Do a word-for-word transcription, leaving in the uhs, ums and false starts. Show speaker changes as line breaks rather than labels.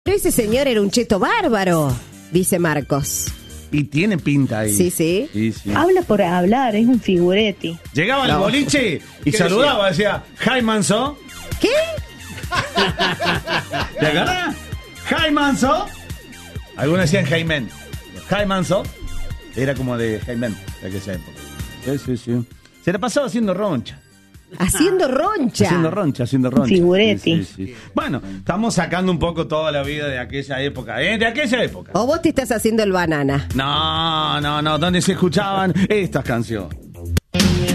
Pero ese señor era un cheto bárbaro, dice Marcos.
Y tiene pinta ahí.
Sí, sí.
sí, sí.
Habla por hablar, es un figuretti.
Llegaba al
No.
boliche y saludaba, decía, Hi Manso.
¿Qué?
¿Te acordás? Hi Manso. Algunos decían Jaimen. Hi Manso. Era como de Jaimen de aquella época. Sí, sí, sí. Se la pasaba haciendo roncha.
Haciendo roncha.
Haciendo roncha, haciendo roncha.
Figuretti.
Sí, sí, sí. Bueno, estamos sacando un poco toda la vida de aquella época, ¿eh? De aquella época.
O vos te estás haciendo el banana.
No, no, no, donde se escuchaban estas canciones.